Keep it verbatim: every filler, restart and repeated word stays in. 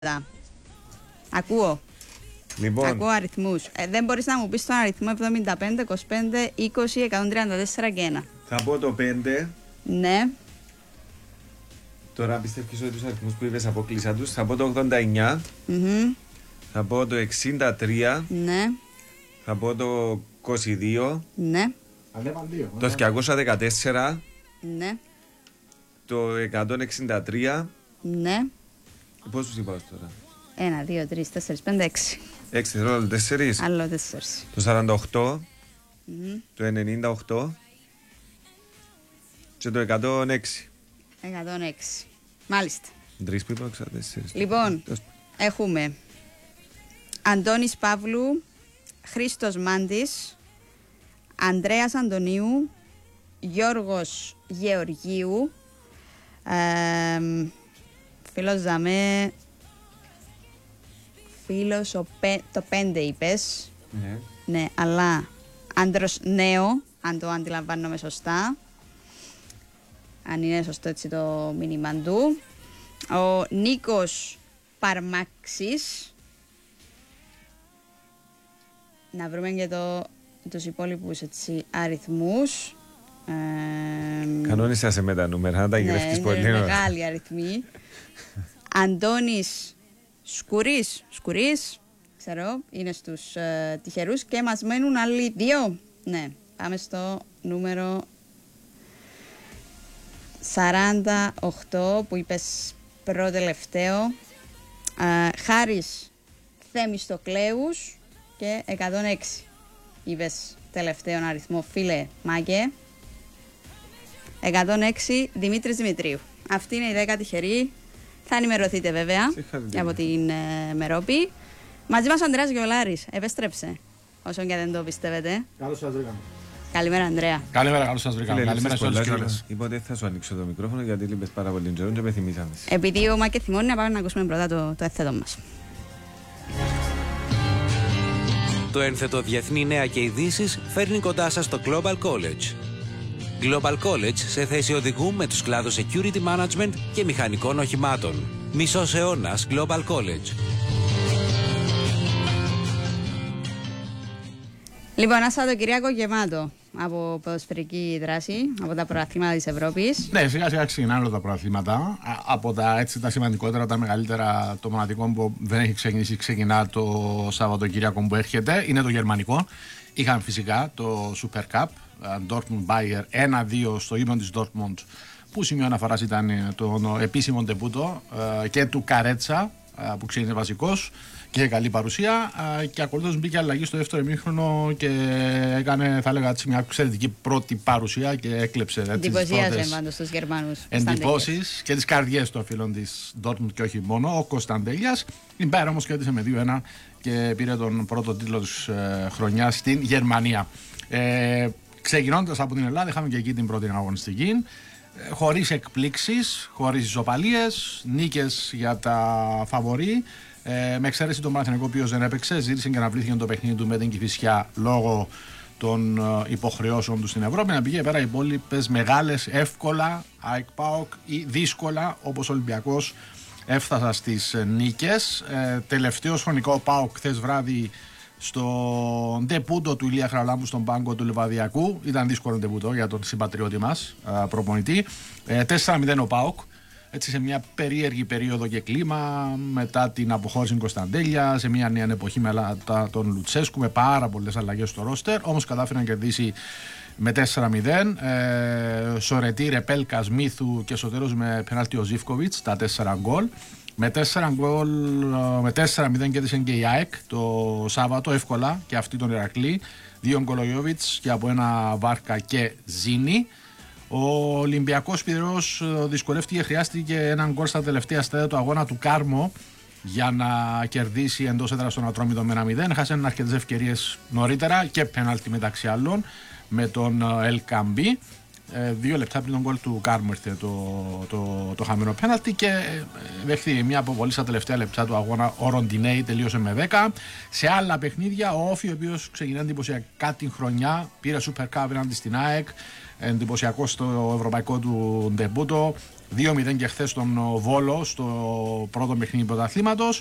Ακούω. Λοιπόν. Ακούω αριθμούς. Ε, δεν μπορείς να μου πεις τον αριθμό εβδομήντα πέντε, είκοσι πέντε, είκοσι, εκατόν τριάντα τέσσερα και ένα. Θα πω το πέντε. Ναι. Τώρα πιστεύεις ότι τους αριθμούς που είπες αποκλείσα τους. Θα πω το ογδόντα εννιά. Mm-hmm. Θα πω το εξήντα τρία. Ναι. Θα πω το είκοσι δύο. Ναι. Το διακόσια δεκατέσσερα. Ναι. Το εκατόν εξήντα τρία. Ναι. Πώς τους είπα τώρα? Ένα, δύο, τρεις, τέσσερις, πέντε, έξι. Έξι, θέλω άλλο τέσσερις. Άλλο τέσσερις. Το σαράντα οκτώ. Mm-hmm. Το ενενήντα οκτώ. Και το εκατόν έξι. εκατόν έξι. Μάλιστα. Τρεις που είπα, εξήντα τέσσερα. Λοιπόν, έχουμε Αντώνης Παύλου, Χρήστος Μάντης, Ανδρέας Αντωνίου, Γιώργος Γεωργίου, ε, φίλος Ζαμέ, φίλος ο πέ, το πέντε είπες. Ναι. Ναι, αλλά άντρος νέο, αν το αντιλαμβάνομαι σωστά. Αν είναι σωστό έτσι το μήνυμα του. Ο Νίκος Παρμάξης. Να βρούμε και το, τους υπόλοιπους έτσι, αριθμούς. Ε, Κανόνισα σε με τα νούμερα, να τα γυρεύεις ναι, πολύ. είναι μεγάλοι αριθμοί. Αντώνης Σκουρής, Σκουρής, ξέρω, είναι στους ε, τυχερούς και μας μένουν άλλοι δύο. Ναι, πάμε στο νούμερο σαράντα οκτώ που είπες προτελευταίο. ε, Χάρης Θεμιστοκλέους και εκατόν έξι είπες τελευταίο αριθμό, φίλε Μάγκε. εκατόν έξι Δημήτρης Δημητρίου. Αυτή είναι η δέκα τυχεροί. Θα ενημερωθείτε βέβαια από την ε, Μερόπη. Μαζί μας ο Ανδρέας Γιολάρης επέστρεψε, όσον και δεν το πιστεύετε. Καλώς σας βρήκαμε. Καλημέρα Ανδρέα. Καλημέρα, καλώς σας βρήκαμε. Καλημέρα σε όλους τους φίλους. Είπα ότι θα σου ανοίξω το μικρόφωνο γιατί λείπες πάρα πολύ τζερόν και με θυμήσαμε. Επειδή ο Μάκε θυμώνει, να πάμε να ακούσουμε πρώτα το, το έθετο μας. Το ένθετο Διεθνή Νέα και Ειδήσεις φέρνει κοντά σας το Global College. Global College σε θέση οδηγού με τους κλάδους Security Management και Μηχανικών Οχημάτων. Μισός αιώνας Global College. Λοιπόν, ένα Σαββατοκυριακό γεμάτο από ποδοσφαιρική δράση, από τα προαθλήματα της Ευρώπης. Ναι, σιγά σιγά ξεκινάνε όλα τα προαθλήματα. Από τα, έτσι, τα σημαντικότερα, τα μεγαλύτερα, το μοναδικό που δεν έχει ξεκινήσει, ξεκινά το Σαββατοκυριακό που έρχεται, είναι το γερμανικό. Είχαμε φυσικά το Super Cup, Dortmund Bayer ένα δύο στο ύμνο της Dortmund, που σημείο αναφοράς ήταν το επίσημο ντεμπούτο και του Καρέτσα, που ξεκίνησε βασικός και είχε καλή παρουσία, και ακολούθως μπήκε αλλαγή στο δεύτερο ημίχρονο και έκανε, θα έλεγα, μια εξαιρετική πρώτη παρουσία και έκλεψε εντυπωσίαζε πάντως τους Γερμανούς εντυπώσεις και τις καρδιές των φίλων της Dortmund και όχι μόνο. Ο Κωνσταντέλιας, η Bayern όμως κέρδισε με δύο ένα και πήρε τον πρώτο τίτλο της ε, χρονιάς στην Γερμανία. Ε, ξεκινώντας από την Ελλάδα, είχαμε και εκεί την πρώτη αγωνιστική, ε, χωρίς εκπλήξεις, χωρίς ισοπαλίες, νίκες για τα φαβορί. Ε, με εξαίρεση τον Παναθηναϊκό, ο οποίος δεν έπαιξε, ζήτησε και αναβλήθηκε το παιχνίδι του με την Κηφισιά λόγω των ε, υποχρεώσεων του στην Ευρώπη. Να πήγε πέρα οι υπόλοιπες μεγάλες, εύκολα, ΑΕΚ ΠΑΟΚ ή δύσκολα, όπως ο Ολυμπιακός, έφτασα στις νίκες. Ε, τελευταίος χρονικό ΠΑΟΚ χθες βράδυ στο ντεπούτο του Ηλία Χαραλάμπου στον πάγκο του Λιβαδιακού. Ήταν δύσκολο ντεπούτο για τον συμπατριώτη μας προπονητή. Ε, τέσσερα μηδέν ο ΠΑΟΚ. Έτσι, σε μια περίεργη περίοδο και κλίμα, μετά την αποχώρηση Κωνσταντέλια, σε μια νέα εποχή με τον Λουτσέσκου, με πάρα πολλές αλλαγές στο ρόστερ. Όμως κατάφερε να κερδίσει με τέσσερα μηδέν. Ε, Σορετή, Ρεπέλκα, Μίθου και στο τέλος με πενάλτι ο Ζίβκοβιτς, τα τέσσερα γκολ. Με τέσσερα γκολ, με τέσσερα μηδέν κέρδισε και η ΑΕΚ το Σάββατο, εύκολα, και αυτή τον Ηρακλή. Δύο Γκολογιόβιτς και από ένα Βάρκα και Ζήνη. Ο Ολυμπιακός Πειραιώς δυσκολεύτηκε, χρειάστηκε έναν γκολ στα τελευταία στάδια του αγώνα του Κάρμο για να κερδίσει εντός έδρας τον Ατρόμητο με ένα μηδέν. Έχασε αρκετές ευκαιρίες νωρίτερα και πέναλτι μεταξύ άλλων με τον Ελκαμπή. Ε, δύο λεπτά πριν τον γκολ του Κάρμου ήρθε το, το, το χαμένο πέναλτι και ε, δέχθηκε μια αποβολή στα τελευταία λεπτά του αγώνα. Ο Ροντινέη τελείωσε με δέκα. Σε άλλα παιχνίδια, ο Όφι, ο οποίος ξεκινά εντυπωσιακά την χρονιά, πήρε Super Cup εναντί στην ΑΕΚ, εντυπωσιακό στο ευρωπαϊκό του ντεμπούτο. δύο μηδέν και χθες στον Βόλο στο πρώτο παιχνίδι πρωταθλήματος.